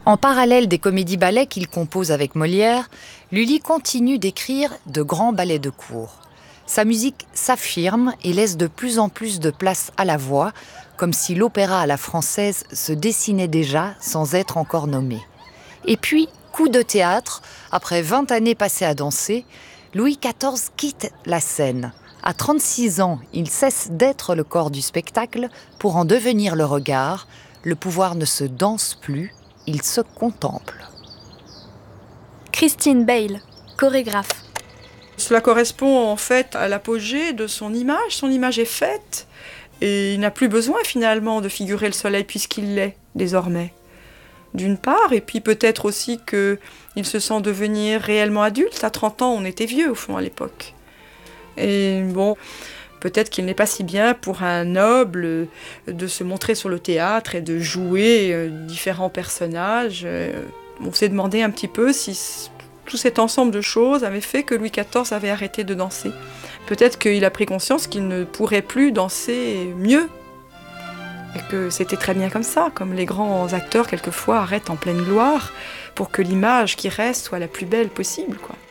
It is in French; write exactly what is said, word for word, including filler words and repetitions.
En parallèle des comédies-ballets qu'il compose avec Molière, Lully continue d'écrire de grands ballets de cour. Sa musique s'affirme et laisse de plus en plus de place à la voix, comme si l'opéra à la française se dessinait déjà sans être encore nommé. Et puis, coup de théâtre, après vingt années passées à danser, Louis quatorze quitte la scène. À trente-six ans, il cesse d'être le corps du spectacle pour en devenir le regard. Le pouvoir ne se danse plus, il se contemple. Christine Bale, chorégraphe. Cela correspond en fait à l'apogée de son image. Son image est faite et il n'a plus besoin finalement de figurer le soleil puisqu'il l'est désormais. D'une part, et puis peut-être aussi qu'il se sent devenir réellement adulte. À trente ans, on était vieux au fond à l'époque. Et bon, peut-être qu'il n'est pas si bien pour un noble de se montrer sur le théâtre et de jouer différents personnages. On s'est demandé un petit peu si tout cet ensemble de choses avait fait que Louis quatorze avait arrêté de danser. Peut-être qu'il a pris conscience qu'il ne pourrait plus danser mieux. Et que c'était très bien comme ça, comme les grands acteurs quelquefois arrêtent en pleine gloire pour que l'image qui reste soit la plus belle possible, quoi.